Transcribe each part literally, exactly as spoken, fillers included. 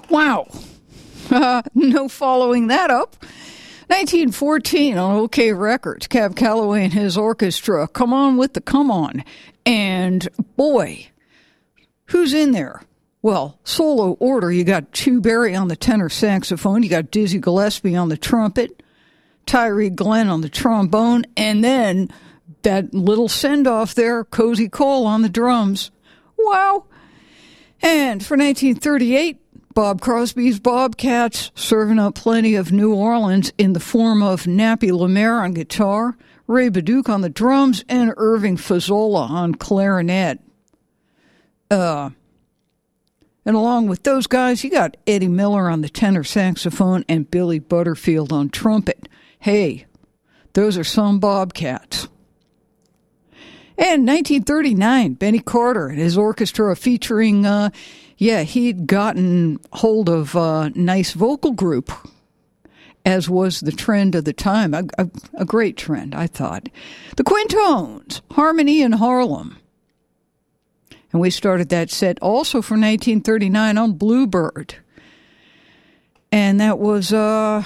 Wow. Uh, no following that up. nineteen fourteen on OK Records, Cab Calloway and his orchestra, Come On with the Come On. And boy, who's in there? Well, solo order, you got Chu Berry on the tenor saxophone, you got Dizzy Gillespie on the trumpet, Tyree Glenn on the trombone, and then that little send-off there, Cozy Cole on the drums. Wow. And for nineteen thirty-eight, Bob Crosby's Bobcats serving up plenty of New Orleans in the form of Nappy Lemaire on guitar, Ray Baduke on the drums, and Irving Fazzola on clarinet. Uh, and along with those guys, you got Eddie Miller on the tenor saxophone and Billy Butterfield on trumpet. Hey, those are some Bobcats. And nineteen thirty-nine, Benny Carter and his orchestra featuring, uh, yeah, he'd gotten hold of a nice vocal group, as was the trend of the time. A, a, a great trend, I thought. The Quintones, Harmony in Harlem. And we started that set also for nineteen thirty-nine on Bluebird. And that was... uh.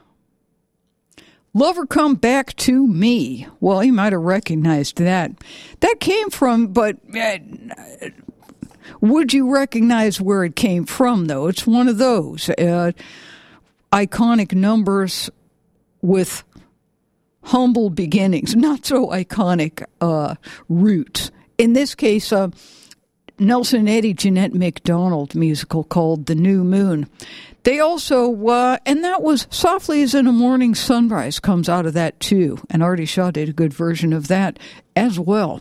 Lover Come Back to Me. Well, you might have recognized that. That came from, but uh, would you recognize where it came from, though? It's one of those uh, iconic numbers with humble beginnings, not so iconic uh, roots. In this case, uh, Nelson Eddy, Jeanette MacDonald musical called The New Moon. They also, uh, and that was Softly as in a Morning Sunrise comes out of that too. And Artie Shaw did a good version of that as well.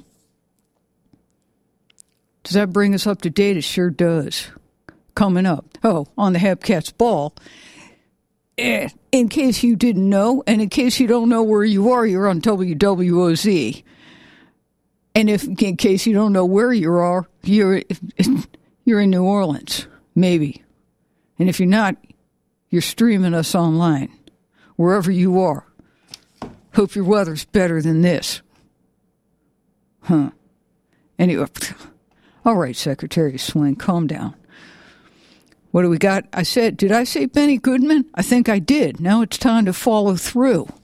Does that bring us up to date? It sure does. Coming up, oh, on the Hepcats Ball. Eh, in case you didn't know, and in case you don't know where you are, you're on W W O Z. And if, in case you don't know where you are, you're you're in New Orleans, maybe. And if you're not, you're streaming us online, wherever you are. Hope your weather's better than this. Huh. Anyway, all right, Secretary Swing, calm down. What do we got? I said, did I say Benny Goodman? I think I did. Now it's time to follow through.